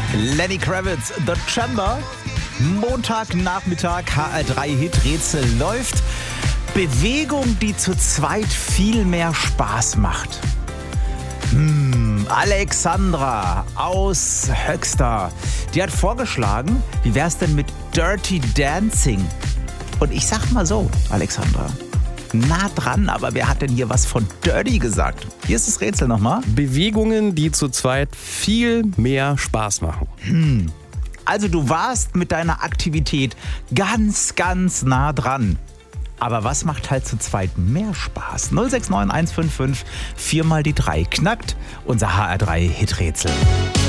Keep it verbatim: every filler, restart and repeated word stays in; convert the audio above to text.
Lenny Kravitz, The Chamber. Montagnachmittag, H R drei Hiträtsel läuft. Bewegung, die zu zweit viel mehr Spaß macht. Hm, Alexandra aus Höxter, die hat vorgeschlagen, wie wär's denn mit Dirty Dancing? Und ich sag mal so, Alexandra, nah dran, aber wer hat denn hier was von Dirty gesagt? Hier ist das Rätsel nochmal. Bewegungen, die zu zweit viel mehr Spaß machen. Hm. Also du warst mit deiner Aktivität ganz, ganz nah dran. Aber was macht halt zu zweit mehr Spaß? null sechs neun eins fünf fünf vier mal die drei knackt unser H R drei Hiträtsel.